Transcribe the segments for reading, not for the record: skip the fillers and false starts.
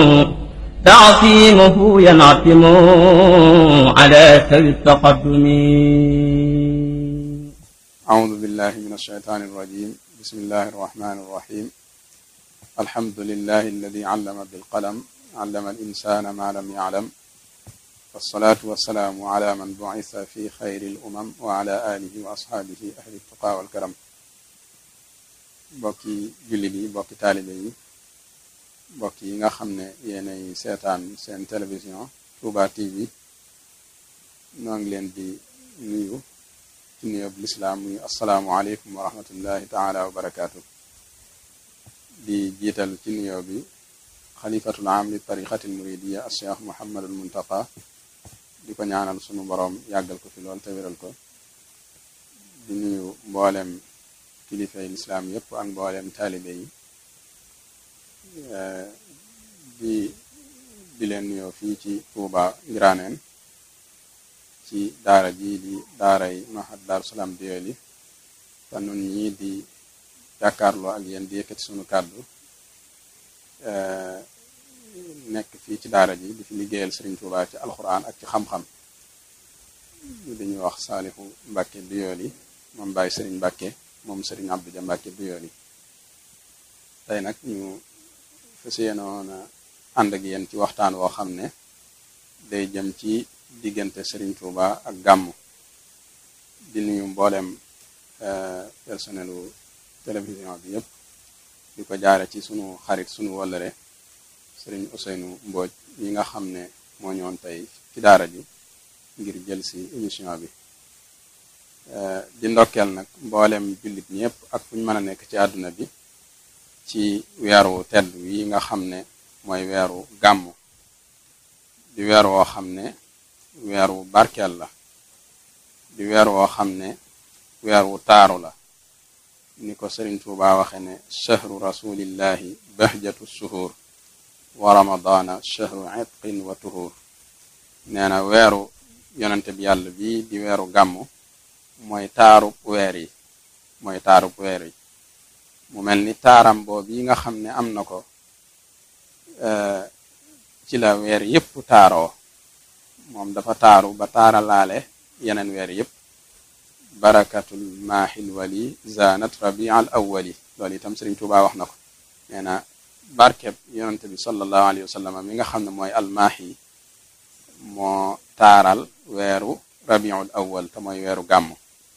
تعصيمه ينعتم على سوي التقدم. أعوذ بالله من الشيطان الرجيم. بسم الله الرحمن الرحيم. الحمد لله الذي علم بالقلم علم الإنسان ما لم يعلم والصلاة والسلام على من بعث في خير الأمم وعلى آله وأصحابه أهل التقى والكرم. bokki jullit yi bokki taalibe yi bokk yi nga xam ne yéenay seetaan seen télévision Touba TV noo ngi leen di nuyu ci nuyoob lislaam muy assalaamu aleykum wa rahmatullahi taala wa barakaatu. di jiital ci nuyoo bi xalifatul aam li tariqatil muridiya al cheikh Muhammadul Muntaqa di ko ñaanal sunu boroom yàggal ko fi lool te wéral ko. di nuyu mboolem kilifay lislaam yépp ak mboolem taalibe yi di leen nuyoo fii ci Touba Ngiraaneen ci daara ji di daaray Mahad Daaru Salaam Doyoly te nun ñii di jàkkaarloo ak yéen di yëkkati sunu kàddu nekk fii ci daara ji di fi liggéeyal Serigne Touba ci alxuraan ak ci xam-xam. dañuy wax Saalihu Mbàkke Doyoly moom Baye Serigne Mbàkke moom Serigne Abdou Dia Mbàkke Doyoly. tey nag ñu fas yéenoon ànd ak yéen ci waxtaan woo xam ne day jëm ci diggante Serigne Touba ak gàmmu. di nuyu mboolem personnelu télévision bi yépp di ko jaare ci sunu xarit sunu wollare Serigne Ousseynou Mbodj yi nga xam ne moo ñoon tey ci daara ji ngir jël si émission bi. di ndokkeel nag mboolem jullit ñépp ak fu ñu mën a nekk ci àdduna bi ci weeru tedd yi nga xam ne mooy weeru gàmmu di weer woo xam ne weeru barkeel la di weer woo xam ne weeru taaru la ni ko Sëriñ Tuubaa waxe ne shahru rasulillahi bahjatu shuhur wa ramadana shahru itqin wa tuhur. nee na weeru yonente bi yàlla bi di weeru gàmmu mooy taarub weer yi mu mel ni taaram boobu yi nga xam ne am na ko ci la weer yépp taaroo. moom dafa taaru ba taaralaale yeneen weer yépp. barakatul maahil wali zanat rabi'al awwali loolu itam Sëriñ Tuubaa wax na ko. nee na barkeb yonente bi sallallahu alayhi wa sallam mi nga xam ne mooy almaahi moo taaral weeru rabi'ul awwal te mooy weeru gàmmu.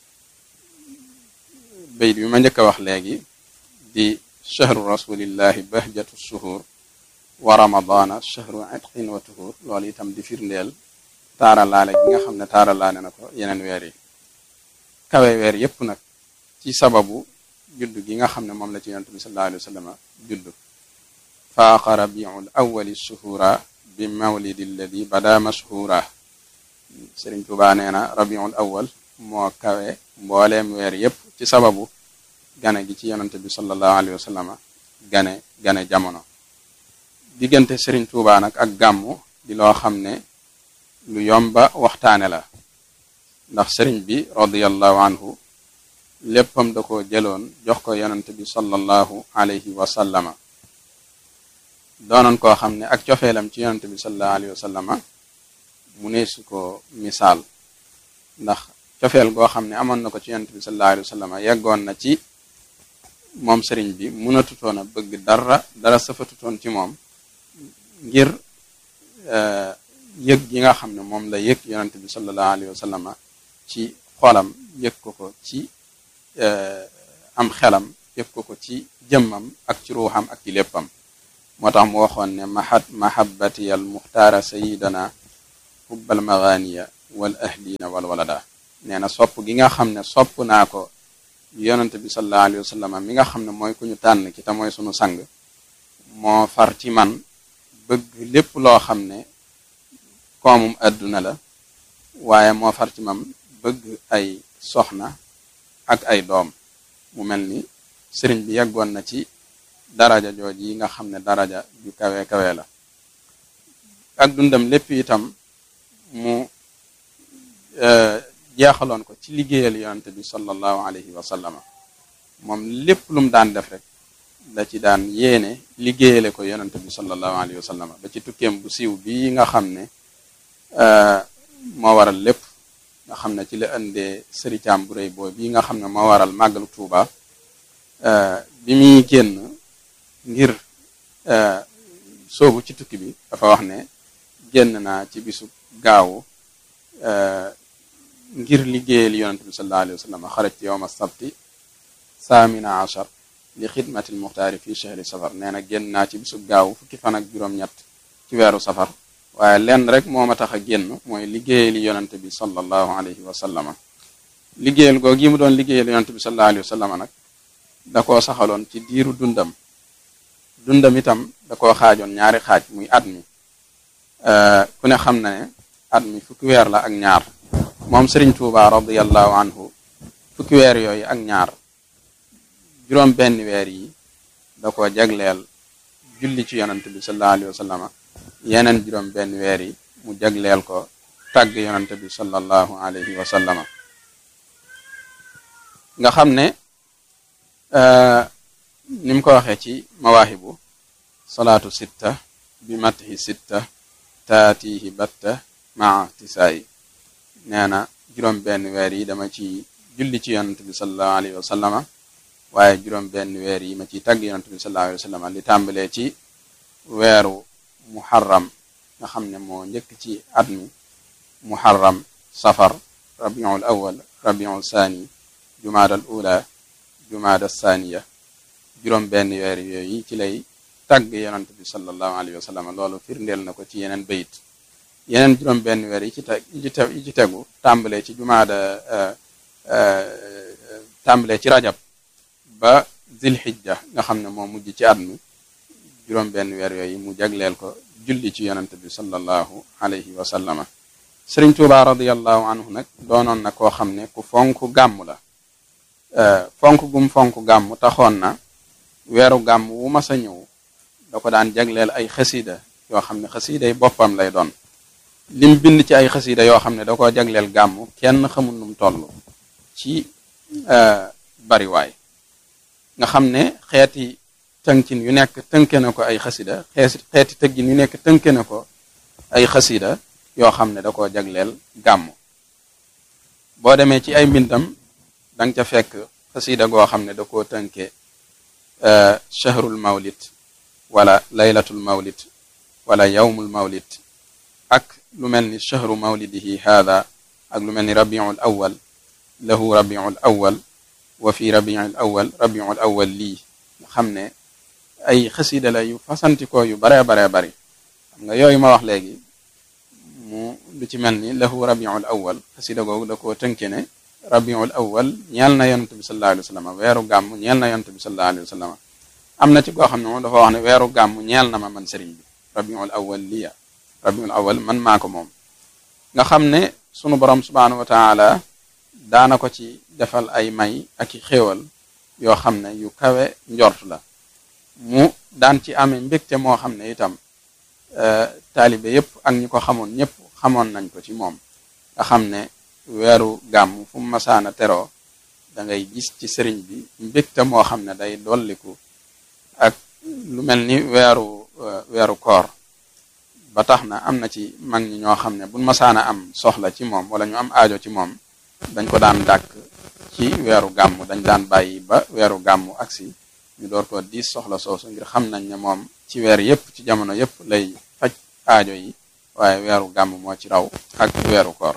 bayt bi ma njëkk a wax léegi di shahru rasulillahi bahjatu shuhur wa ramadana shahru itqin wa tuhur loolu itam di firndeel taaralaale gi nga xam ne taaralaale na ko yeneen weer yi. kawe weer yépp nag ci sababu juddu gi nga xam ne moom la ci yonent bi sallallahu alayhi wa sallam juddu. faaqa rabiul awwali shuhura bi mawlidi alladi bada mashhura. Sëriñ Tuubaa nee na rabiul awwal moo kawe mbooleem weer yépp ci sababu gane gi ci yonent bi sallallahu alayhi wa sallam gane jamono. diggante Sëriñ Tuubaa nag ak gàmmu di loo xam ne lu yomba waxtaane la ndax sëriñ bi radiyallahu anhu léppam da ko jëloon jox ko yonent bi sallallahu alayhi wa sallama. doonoon koo xam ne ak cofeelam ci yonent bi sallallahu alayhi wa sallama mu ne su ko misaal ndax cofeel goo xam ne amoon na ko ci yonent bi sallallahu alayhi wa sallama yeggoon na ci moom sëriñ bi mënatutoon a bëgg dara safatutoon ci moom ngir yëg yi nga xam ne moom la yëg yonent bi sallallahu alayhi wa sallama ci xolam yëg ko ci am xelam yëg ko ci jëmmam ak ci ruuxam ak ci léppam. moo tax mu waxoon ne mahabbati al muxtaara sayidana hubbal maganiya wal ahlina wal walada. nee na sopp gi nga xam ne sopp naa ko yonent bi sallallahu alayhi wa sallama mi nga xam ne mooy ku ñu tànn ki te mooy sunu sang moo far ci man bëgg lépp loo xam ne koomum adduna la waaye moo far ci mam bëgg ay soxna ak ay doom. mu mel ni sëriñ bi yeggoon na ci daraja jooj yi nga xam ne daraja ju kawe la. ak dundam lépp itam mu jeexaloon ko ci liggéeyal yonante bi sallallahu alayhi wa sallama. moom lépp lu mu daan def rek da ci daan yéene liggéeyale ko yonante bi sallallahu alayhi wa sallam ba ci tukkeem bu siiw bii nga xam ne moo waral lépp nga xam ne ci la indee sëricaam bu rëy boo bii nga xam ne moo waral màggalu Tuuba bi muy génn ngir soobu ci tukki bi dafa wax ne génn naa ci bisu gaawu ngir liggéeyal yonante bi sallallahu alayhi wa sallam xarajtu yawma sabti saamina achar li xidmatil muxtaari fii chahri safar nee na génn naa ci bisu gaaw fukki fan ak juróom-ñett ci weeru safar waaye lenn rek moo ma tax a génn mooy liggéeyal yonante bi sallallahu alayhi wa sallama liggéeyal googu yi mu doon liggéeyal yonante bi sallallahu alayhi wa sallama nag da koo saxaloon ci diiru dundam itam da koo xaajoon ñaari xaaj muy at mi ku ne xam na ne at mi fukki weer la ak ñaar moom Sëriñ Tuuba radiyallahu anhu fukki weer yooyu ak ñaar juróom benn weer yi da ko jagleel julli ci yonante bi sallallahu alayhi wa sallama yeneen juróom benn weer yi mu jagleel ko tàgg yonante bi sallallahu alayhi wa sallama nga xam ne ni mu ko waxee ci mawaahibu salaatu sitta bi matihi sitta taatihi batta maa tisaayi nee na juróom benn weer yi dama ci julli ci yonante bi sallallahu alayhi wa sallama waaye juróom benn weer yi ma ciy tàgg yonante bi sallallahu alayhi wa sallam li tàmbalee ci weeru muharram nga xam ne moo njëkk ci at mi muharram safar rabiul awal rabiul saani jumaada al ula jumaada saaniya juróom benn weer yooyu ci lay tàgg yonante bi sallallahu alayhi wa sallam loolu firndeel na ko ci yeneen bayit yeneen juróom benn weer yi ci tegu tàmbalee ci jumaada tàmbalee ci rajab ba zilhijja nga xam ne moo mujj ci at mi juróom benn weer yooyu mu jagleel ko julli ci yonante bi sallallahu alayhi wa sallama Sëriñ Tuuba radiyallahu anhu nag doonoon na koo xam ne ku fonk gàmm la fonk gum fonk gàmm taxoon na weeru gàmm wu mas a ñëw da ko daan jagleel ay xasida yoo xam ne xasida yi boppam lay doon lim bind ci ay xasida yoo xam ne da koo jagleel gàmm kenn xamul num toll ci bariwaay nga xam ne xeeti tënkin yu nekk tënke na ko ay xasida xeeti tëggin yu nekk tënke na ko ay xasida yoo xam ne da koo jagleel gàmm boo demee ci ay mbindam da nga ca fekk xasida goo xam ne da koo tënke shahrul mawlid wala laylatul mawlid wala yawmul mawlid ak lu mel ni shahru mawlidihi haada ak lu mel ni rabiul awal lahu rabiul awal wa fi rabiul awal lii nga xam ne ay xasida la yu fasantikoo yu baree bari xam nga yooyu ma wax léegi mu lu ci mel ni lahu rabiul awal xasida googu da koo tënke ne rabiul awal ñeel na yonante bi sallallahu alayhi wa sallam weeru gàmm ñeel na yonante bi sallallahu alayhi wa sallam am na ci goo xam ne moom dafa wax ne weeru gàmm ñeel na ma man sëriñ bi rabiul awal liya rabiul awal man maa ko moom nga xam ne sunu borom subhanahu wa taala daana ko ci defal ay may ak i xéewal yoo xam ne yu kawe njort la mu daan ci amee mbégte moo xam ne itam taalibe yépp ak ñi ko xamoon ñépp xamoon nañ ko ci moom nga xam ne weeru gàmm fu mu masaana teroo da ngay gis ci sëriñ bi mbégte moo xam ne day dolliku ak lu mel ni weeru koor ba tax na am na ci mag ñi ñoo xam ne buñ masaana am soxla ci moom wala ñu am aajo ci moom dañ ko daan dàkk ci weeru gàmm dañ daan bàyyi ba weeru gàmm agsi ñu door ko diis soxla soosu ngir xam nañ ne moom ci weer yépp ci jamono yépp lay faj aajo yi waaye weeru gàmm moo ci raw ak weeru koor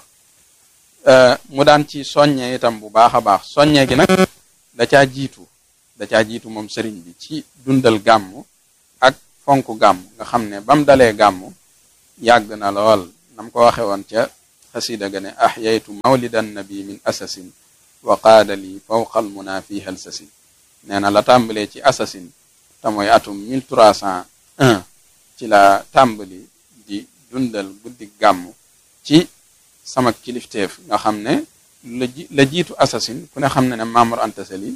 mu daan ci soññee itam bu baax a baax soññee gi nag da caa jiitu moom sëriñ bi ci dundal gàmm ak fonk gàmm nga xam ne bam dalee gàmm yàgg na lool nam ko waxe woon ca xasida ga ne ahyaytu mawlidan nabi min asasin wa qaada li fawqa al muna fi halsasin nee na la tàmbalee ci asasin te mooy atum 1301 ci la tàmbali di dundal guddi gàmm ci sama kilifteef nga xam ne la jiitu asasin ku ne xam ne ne Maam Mor Anta Sali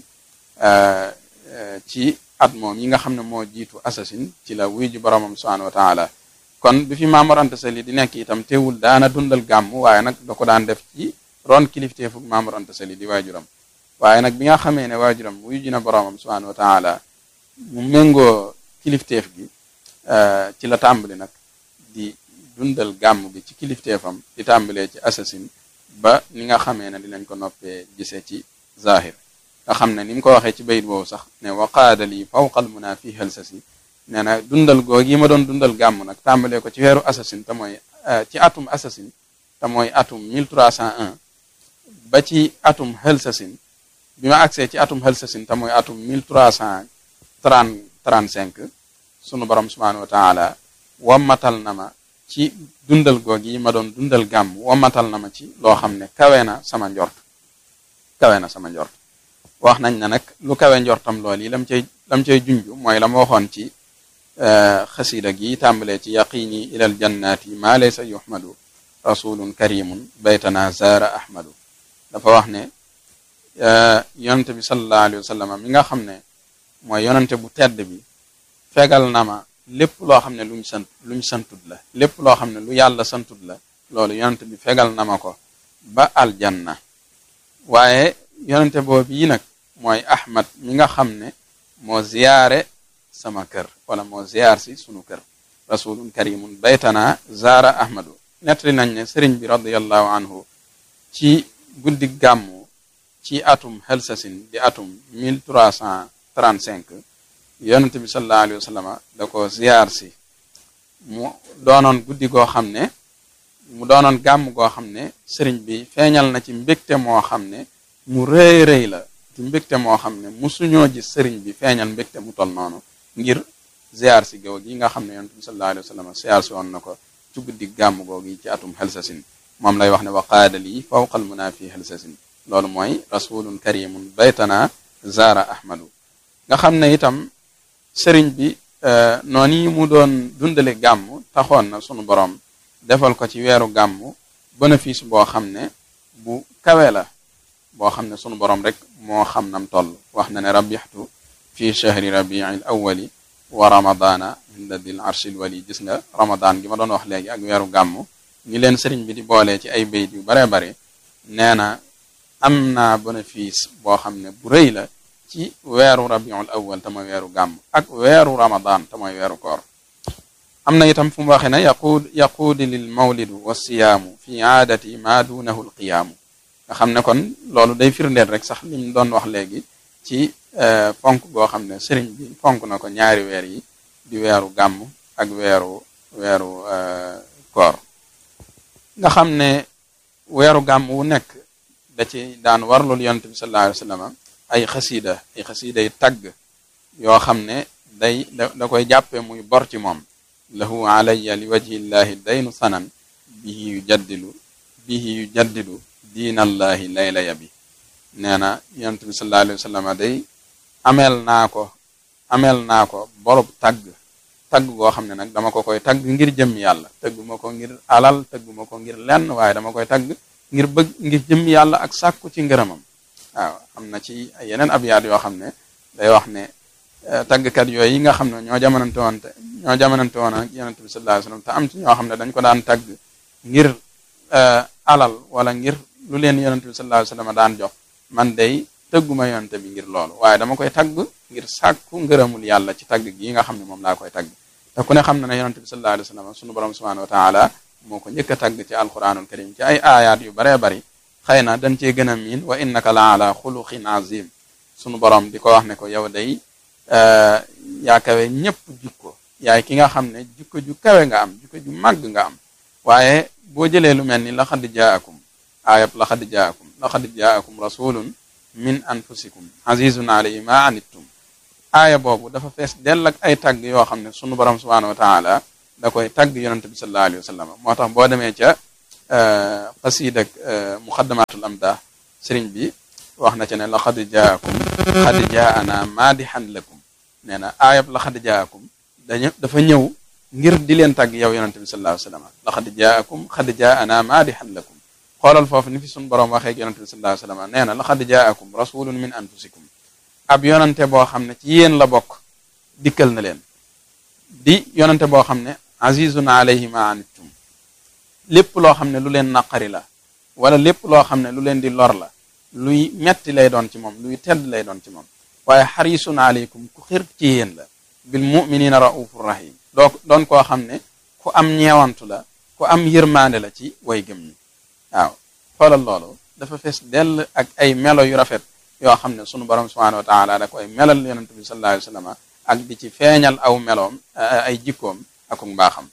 ci at moom yi nga xam ne moo jiitu asasin ci la wuy ji boromam subhanahu wa taala kon bi fi Maam Mor Anta Sali di nekk itam teewul daana dundal gàmm waaye nag da ko daan def ci ron kilifteefu Maam Mor Anta Sali di waajuram waaye nag bi nga xamee ne waajuram wuy ji na boromam subhanahu wa taala mu méngoo kilifteef gi ci la tàmbali nag di dundal gàmm gi ci kilifteefam di tàmbalee ci assasine ba ni nga xamee ne dinañ ko noppee gisee ci zahir nga xam ne ni mu ko waxee ci bayit boobu sax ne waqaada lii fawqal muna fi halsasi nee na dundal googu yi ma doon dundal gàmm nag tàmbalee ko ci weeru assasine te mooy ci atum assasine te mooy atum 1301 ba ci atum halsasine bi ma agsee ci atum halsasine te mooy atum 1335 sunu borom subhanahu wa taala wammatal na ma ci dundal googu yi ma doon dundal gàmm wammatal na ma ci loo xam ne kawe na sama njort wax nañ ne nag lu kawe njortam lool yi lam cay junju mooy la ma waxoon ci xasida gi tàmbalee ci yaqini ilal jannati ma laysa yuhmadu rasulun karimun baytana zara ahmadu dafa wax ne yonente bi sallallahu alayhi wa sallam mi nga xam ne mooy yonente bu tedd bi fegal na ma lépp loo xam ne luñ santut la lépp loo xam ne lu yàlla santut la loolu yonente bi fegal na ma ko ba aljanna waaye yonente boobu yi nag mooy ahmad mi nga xam ne moo ziyaare sama kër wala moo ziyaar si sunu kër rasulun karimun baytana zara ahmadu nettali nañ ne sëriñ bi radiyallahu anhu ci guddi gàmmu ci atum halsasin di atum 1335 yonente bi sallallahu alayhi wa sallam da ko ziyaar si mu doonoon guddi goo xam ne mu doonoon gàmm goo xam ne sëriñ bi feeñal na ci mbégte moo xam ne mu rëy rëy la ci mbégte moo xam ne musuñoo gis sëriñ bi feeñal mbégte mu tol noonu ngir ziyaar si gaw gi nga xam ne yonente bi sallallahu alayhi wa sallam ziyaar si woon na ko ci guddi gàmm googi ci atum halsasin moom lay wax ne waqaada lii fawqal muna fi halsasin loolu mooy rasulun karimun baytana zara ahmadu nga xam ne itam sëriñ bi noonu yi mu doon dundale gàmm taxoon na sunu borom defal ko ci weeru gàmm bénéfice boo xam ne bu kawe la boo xam ne sunu borom rek moo xam nam toll wax na ne rabixtu fi chahri rabiil awali wa ramadana inda dil arshil wali gis nga ramadan gi ma doon wax léegi ak weeru gàmm ñi leen sëriñ bi di boolee ci ay bayit yu bare bare nee na am naa bénéfice boo xam ne bu rëy la ci weeru rabiul awal te mooy weeru gàmm ak weeru ramadan te mooy weeru koor am na itam fu mu waxee ne yaquudi lil mawlidu wa siyaamu fi aadati ma duunahu lqiyaamu nga xam ne kon loolu day firndeel rek sax li mu doon wax léegi ci fonk goo xam ne sëriñ bi fonk na ko ñaari weer yi di weeru gàmm ak weeru koor nga xam ne weeru gàmm wu nekk da ci daan warlul yonent bi sallallahu alayhi wa sallam ay xasiida yi tagg yoo xam ne da koy jàppe muy bor ci moom lahu alayya li wajhillahi daynu sanan bihi yujaddidu diinallahi laylaya bi nee na yonent bi sallallahu alayhi wa sallam day ameel naa ko borub tagg goo xam ne nag dama ko koy tagg ngir jëmm yàlla tëgguma ko ngir alal tëgguma ko ngir lenn waaye dama koy tagg ngir jëmm yàlla ak sàkku ci ngërëmam waaw am na ci yeneen abyaat yoo xam ne day wax ne taggkat yooyu yi nga xam ne ñoo jamonante woon ak yonent bi sallallahu alayhi wa sallam te am ci ñoo xam ne dañ ko daan tagg ngir alal wala ngir lu leen yonent bi sallallahu alayhi wa sallam daan jox man day tëgguma yonent bi ngir loolu waaye dama koy tagg ngir sàkku ngërëmul yàlla ci tagg gi nga xam ne moom laa koy tagg te ku ne xam na ne yonent bi sallallahu alayhi wa sallam sunu borom subhanahu wa taala moo ko njëkk a tagg ci alquranul karim ci ay aayaat yu baree bari xëy na dañ cee gën a miin wa innaka la ala xuluqin azim sunu borom di ko wax ne ko yow day yaa kawe ñëpp jikko yaay ki nga xam ne jikko ju kawe nga am jikko ju màgg nga am waaye boo jëlee lu mel ni laqad jaakum rasulun min anfusikum azizun alayhi ma anittum aaya boobu dafa fees dell ak ay tagg yoo xam ne sunu borom subhanahu wa taala da koy tagg yonente bi sallallahu alayhi wa sallam moo tax boo demee ca xasiidak muqaddamatul amdah sëriñ bi wax na ca ne laqad jaakum xad jaana maadihan lakum nee na aayab laqad jaakum dafa ñëw ngir di leen tagg yow yonente bi sallallahu alayhi wa sallam laqad jaakum xad jaana maadihan lakum xoolal foofu ni fi sunu borom waxee yonente bi sallallahu alayhi wa sallam nee na laqad jaakum rasulun min anfusikum ab yonente boo xam ne ci yéen la bokk dikkal na leen di yonente boo xam ne azizun alayhi ma anittum lépp loo xam ne lu leen naqari la wala lépp loo xam ne lu leen di lor la luy metti lay doon ci moom luy tedd lay doon ci moom waaye xarisun aleykum ku xir ci yéen la bil muminina raufur rahim doon koo xam ne ku am ñeewantu la ku am yërmaande la ci way gëm ñi waaw xoolal loolu dafa fees dell ak ay melo yu rafet yoo xam ne sunu borom subhanahu wa taala da koy melal yonent bi sallallahu alayhi wa sallam ak di ci feeñal aw meloom ay jikkoom ak mbaaxam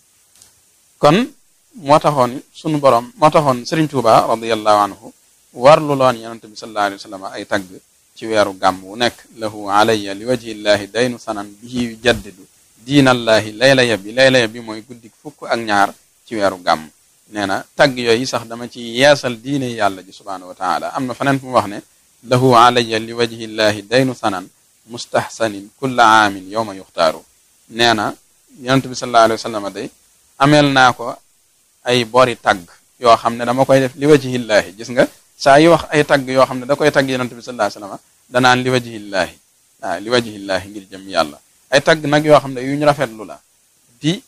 kon moo taxoon Serigne Touba radiyallahu anhu warlu loon yonent bi sallallahu alayhi wa sallam ay tagg ci weeru gàmm wu nekk lahu alayya li wajhillahi daynu sanan bihi yujaddidu diinallahi layla yabi mooy guddik fukk ak ñaar ci weeru gàmm nee na tagg yooyu sax dama ci yeesal diine yàlla ji subhanahu wa taala am na feneen fu mu wax ne lahu alayya li wajhillahi daynu sanan mustahsanin kulla aamin yawma yuxtaaru nee na yonent bi sallallahu alayhi wa sallam day ameel naa ko ay bori tagg yoo xam ne dama koy def li wajhillahi gis nga saa yi wax ay tagg yoo xam ne da koy tagg yonent bi sallallahu alayhi wa sallam danaan li wajhillahi li wajhillahi ngir jëm yàlla ay tagg nag yoo xam ne yu ñu rafetlu la di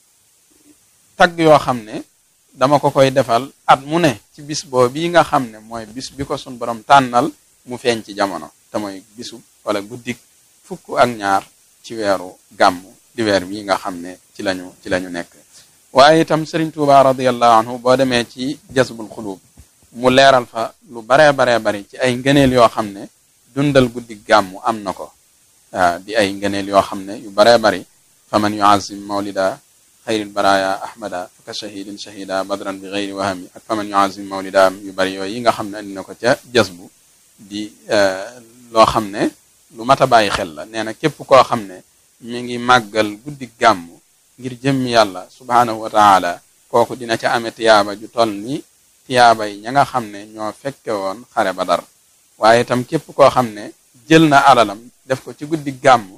tagg yoo xam ne dama ko koy defal at mu ne ci bis bii nga xam ne mooy bis bi ko sun borom tànnal mu feeñ ci jamono te mooy bisu wala guddik fukk ak ñaar ci weeru gàmm di weer bii nga xam ne ci lañu nekk waaye itam Serigne Touba radiyallahu anhu boo demee ci jasbul xulub mu leeral fa lu baree bari ci ay ngëneel yoo xam ne dundal guddik gàmm am na ko di ay ngëneel yoo xam ne yu baree bari faman yuazim mawlida xayril baraya ahmada faka shahidin shahida badran bi xayri wahami ak faman yuazim mawlida yu bari yooyu yi nga xam ne andi na ko ca jasbu di loo xam ne lu mat a bàyyi xel la nee na képp koo xam ne mi ngi màggal guddi gàmm ngir jëmmi yàlla subhanahu wa taala kooku dina ca ame tiyaaba ju toll ni tiyaaba yi ña nga xam ne ñoo fekke woon xare Badar waaye itam képp koo xam ne jël na alalam def ko ci guddi gàmm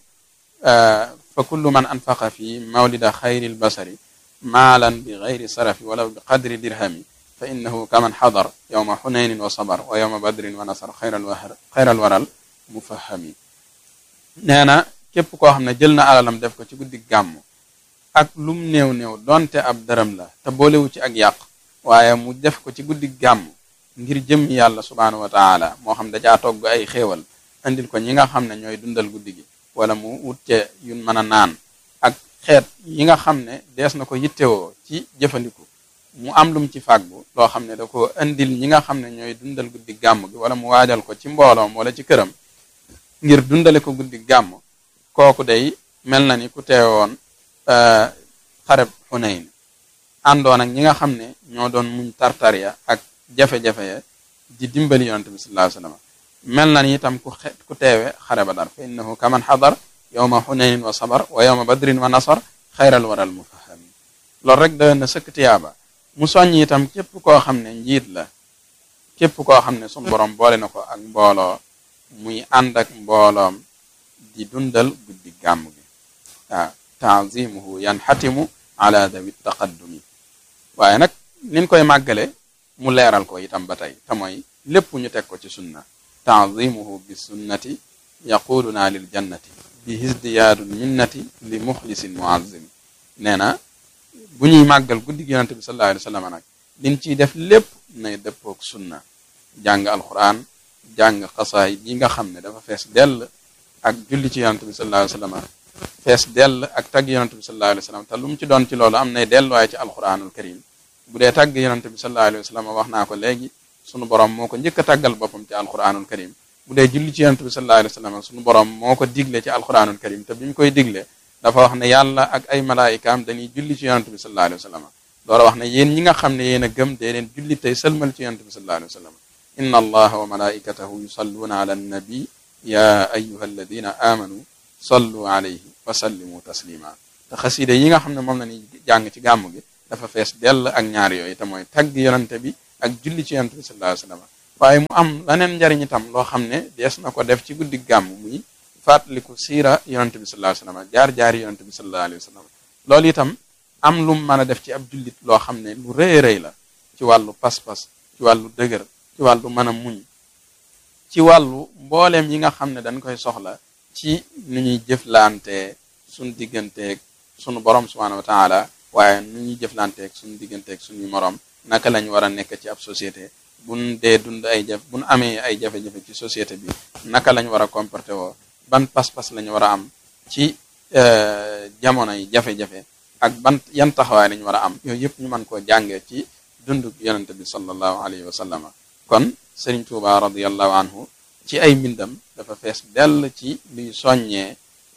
fa kullu man anfaqa fi mawlida xayril basari maalan bi xayri sarafi wala bi qadri dirhami fa innahu kaman xadar yawma xunaynin wa sabar wa yawma badrin wa nasar xayral waral mufahami nee na képp koo xam ne jël na alalam def ko ci guddi gàmm ak lum néew donte ab dërëm la te boolewu ci ak yàq waaye mu def ko ci guddi gàmm ngir jëm yàlla subhanahu wa taala moo xam dajaa togg ay xéewal andil ko ñi nga xam ne ñooy dundal guddi gi wala mu wut ca yun mën a naan ak xeet yi nga xam ne dees na ko yittewoo ci jëfandiku mu am lum ci fàggu loo xam ne da ko andil ñi nga xam ne ñooy dundal guddi gàmm gi wala mu waajal ko ci mbooloom wala ci këram ngir dundale ko guddi gàmm kooku day mel na ni ku teewoon xareb Xunayn àndoon ak ñi nga xam ne ñoo doon muñ tartar ya ak jafe-jafe ya di dimbali yonent bi sallallahu alayhi wasallam mel na ni itam ku teewe xare Badar fa innahu kaman xadar yawma xunaynin wa sabar wa yawma badrin wa nasar xayral waral mufahami loolu rek doyoon na sëkk tiyaaba mu soññ itam képp koo xam ne njiit la képp koo xam ne sunu borom boole na ko ak mbooloo muy ànd ak mbooloom di dundal guddi gàmm gi ta'zimuhu yanxatimu ala dawi taqaddumi waaye nag niñ koy màggale mu leeral ko itam ba tey te mooy lépp ñu teg ko ci sunna ta'zimuhu bi sunnati yaquluna lil jannati bi hisdiyaadul minnati li muxlisin muazzim nee na bu ñuy màggal guddi gi yonent bi sallallahu alayhi wa sallam nag liñ ciy def lépp nay dëppook sunna jàng alquran jàng xasaay yi nga xam ne dafa fees dell ak julli ci yonent bi sallallahu alayhi wa sallam fees dell ak tagg yonent bi sallallahu alayhi wa sallam te lu mu ci doon ci loolu am nay delluwaay ci alquranul karim bu dee tagg yonent bi sallallahu alayhi wa sallam wax naa ko léegi sunu borom moo ko njëkk a tàggal boppam ci alquranul karim bu dee julli ci yonent bi sallallahu alayhi wa sallam sunu borom moo ko digle ci alquranul karim te bi mu koy digle dafa wax ne yàlla ak ay malaayikaam dañuy julli ci yonent bi sallallahu alayhi wa sallam doora wax ne yéen ñi nga xam ne yéen a gëm dee leen julli tey sëlmal ci yonent bi sallallahu alayhi wa sallam inna allaha wa malaikatahu yusalluna ala annabi ya ayyuha alladina amanu sallu alayhi wa sallimu taslima te xasida yi nga xam ne moom la ni jàng ci gàmm gi dafa fees dell ak ñaar yooyu te mooy tagg yonente bi ak julli ci yonente bi sallallahu alayhi wa sallam waaye mu am leneen njariñ itam loo xam ne dees na ko def ci guddi gàmm muy fàttaliku siira yonente bi sallallahu alayhi wa sallam jaar-jaari yonente bi sallallahu alayhi wa sallam loolu itam am lu mën a def ci ab jullit loo xam ne lu rëy rëy la ci wàllu pas-pas ci wàllu dëgër ci wàllu mën a muñ ci wàllu mbooleem yi nga xam ne dañ koy soxla ci nu ñuy jëflanteeg suñu digganteeg sunu borom subhanahu wa taala waaye nu ñuy jëflanteeg suñu digganteeg suñuy morom naka lañ war a nekk ci ab société buñ dee dund buñ amee ay jafe-jafe ci société bi naka lañ war a comporté woo ban pas-pas lañu war a am ci jamono yi jafe-jafe ak yan taxawaay lañu war a am yooyu yëpp ñu mën koo jàngee ci dundu yonente bi sallallahu alayhi wa sallam kon Serigne Touba radiyallahu anhu ci ay mbindam dafa fees dell ci luy soññee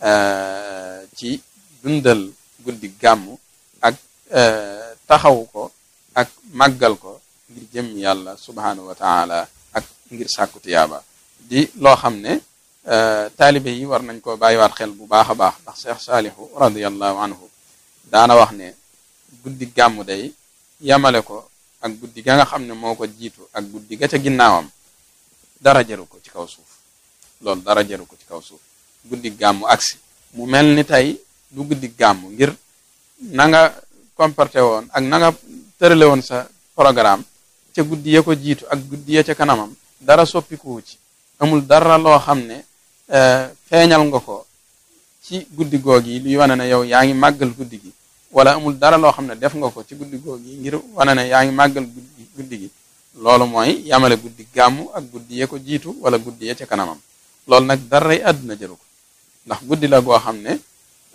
ci dundal guddi gàmmu ak taxaw ko ak màggal ko ngir jëm yàlla subhanahu wa taala ak ngir sàkku tiyaaba di loo xam ne taalibe yi war nañ ko bàyyiwaat xel bu baax a baax ndax Cheikh Saalihu radiyallahu anhu daana wax ne guddi gàmmu day yamale ko ak guddi ga nga xam ne moo ko jiitu ak guddi ga ca ginnaawam dara jaru ko ci kaw suuf loolu dara jaru ko ci kaw suuf guddi gàmmu agsi mu mel ni tey du guddi gàmmu ngir na nga comporté woon ak na nga tërale woon sa programme ca guddi ya ko jiitu ak guddi ya ca kanamam dara soppikuwu ci amul dara loo xam ne feeñal nga ko ci guddi googu yi luy wane ne yow yaa ngi màggal guddi gi wala amul dara loo xam ne def nga ko ci guddi googu yi ngir wane ne yaa ngi màggal guddi gi loolu mooy yamale guddi gàmmu ak guddi ya ko jiitu wala guddi ya ca kanamam loolu nag daray àdduna jëru ko ndax guddi la goo xam ne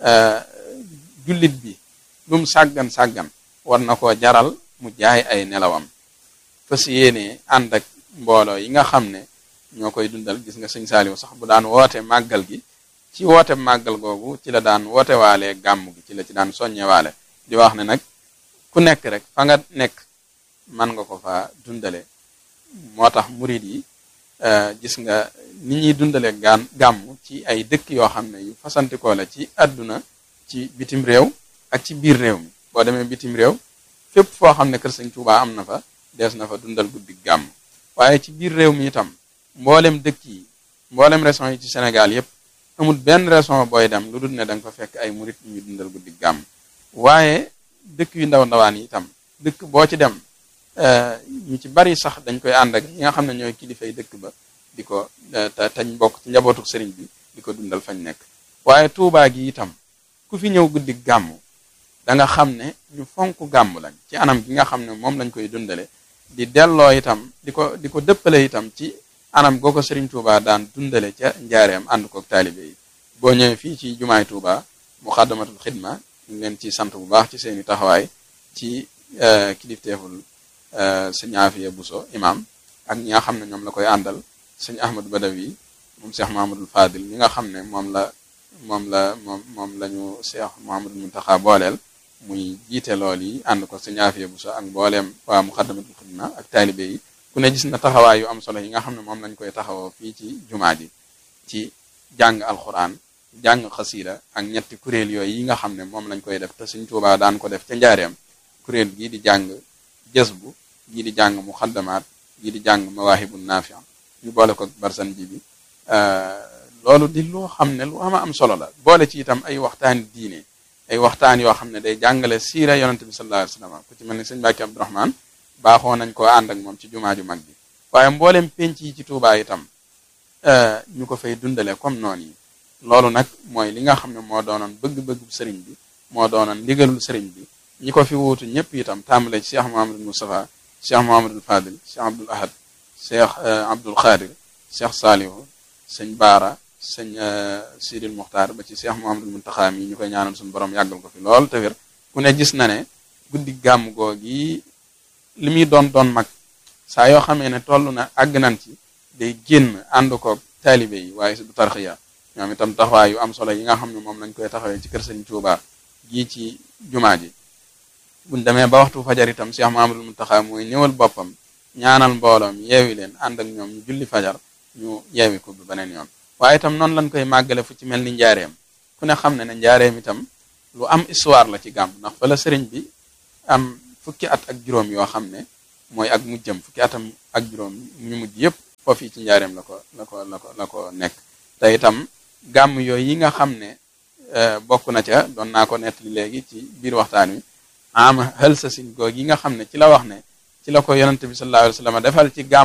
jullit bi lum sàggan war na koo jaral mu jaay ay nelawam fas yéene ànd ak mbooloo yi nga xam ne ñoo koy dundal gis nga sëñ Saaliw sax bu daan woote màggal gi ci woote màggal googu ci la daan woote waalee gàmm gi ci la ci daan soññe waale di wax ne nag ku nekk rek fa nga nekk man nga ko fa dundale moo tax murid yi gis nga ni ñuy dundale gàmm ci ay dëkk yoo xam ne yu fasantikoo la ci àdduna ci bitim réew ak ci biir réew mi boo demee bitim réew fépp foo xam ne kër sëñ Tuubaa am na fa dees na fa dundal guddi gàmm waaye ci biir réew mi itam mboolem dëkk yi mboolem région yi ci Sénégal yépp amul benn région booy dem lu dul ne da nga fa fekk ay murit ñu dundal guddi gàmm waaye dëkk yu ndawaan yi itam dëkk boo ci dem ñu ci bari sax dañ koy ànd ak ñi nga xam ne ñooy kilifay dëkk ba di ko tañ bokk ci njabootu sëriñ bi di ko dundal fañ nekk waaye Tuubaa gi itam ku fi ñëw guddi gàmm da nga xam ne ñu fonk gàmm lañ ci anam gi nga xam ne moom lañ koy dundale di delloo itam di ko dëppale itam ci anam goo ko Sëriñ Tuubaa daan dundale ca njaareem ànd kook taalibe yi boo ñëwee fii ci jumaay Tuubaa Muxaddamatul Xidma ñu ngi leen ci sant bu baax ci seeni taxawaay ci kilifteeful sëñ Afiya Buso imam ak ñi nga xam ne ñoom la koy àndal sëñ Ahmadu Badawi moom Cheikh Mahamadul Fadil mi nga xam ne moom la ñu Cheikh Mahamadul Muntaxa booleel muy jiite lool yi ànd ko sëñ Afiya Buso ak mbooleem waa Muxaddamatul Xidma ak taalibe yi ku ne gis na taxawaay yu am solo yi nga xam ne moom lañ koy taxawoo fii ci jumaa ji ci jàng alxuraan jàng xasiida ak ñetti kuréel yooyu yi nga xam ne moom lañ koy def te Sëriñ Tuubaa daan ko def ca njaareem kuréel gii di jàng jazbu gii di jàng muxaddamaat gii di jàng mawaahibu naafi ñu boole ko barsan ji bi loolu di loo xam ne lu am solo la boole ci itam ay waxtaani diine ay waxtaan yoo xam ne day jàngale siira yonante bi sallallahu alayhi wa sallam ku ci mel ni sëñ Mbàkke Abdurahmaan baaxoo nañ ko ànd ak moom ci jumaa ju mag bi waaye mboolem penc yi ci Tuubaa itam ñu ko fay dundale comme noonu yi loolu nag mooy li nga xam ne moo doonoon bëgg-bëggu sëriñ bi moo doonoon ndigalul sëriñ bi ñi ko fi wuutu ñëpp itam tàmbale ci Cheikh Mouhamadul Moustapha Cheikh Mouhamadul Fadil Cheikh Abdoul Ahad Cheikh Abdoul Khadir Cheikh Salihu sëñ Baara sëñ Sidil Muxtaar ba ci Cheikh Mouhamadul Muntaxa mi ñu koy ñaanal suñu borom yàggal ko fi lool te wér ku ne gis na ne guddi gàmm googi li muy doon mag saa yoo xamee ne toll na àgg nañ ci day génn ànd koog taalibe yi waaye si du tarxiya ñoom itam taxawaay yu am solo yi nga xam ne moom lañ koy taxawee ci kër Sëriñ Tuubaa gii ci jumaa ji buñ demee ba waxtu fajar itam Cheikh Mahamadul Muntaxa mooy ñëwal boppam ñaanal mbooloom yeewi leen ànd ak ñoom ñu julli fajar ñu yeewi ko bu beneen yoon waaye itam noonu lañ koy màggale fu ci mel ni njaareem ku ne xam ne ne njaareem itam lu am histoire la ci gàmm ndax fa la sëriñ bi am fukki at ak juróom yoo xam ne mooy ak mujjam fukki atam ak juróom ñu mujj yëpp foofu ci njaareem la ko nekk te itam gàmm yooyu yi nga xam ne bokk na ca doon naa ko nettali léegi ci biir waxtaan wi am xël sa sin goog yi nga xam ne ci la wax ne ci la ko yonante bi sallallahu alayhi wa sallam defal ci gàmm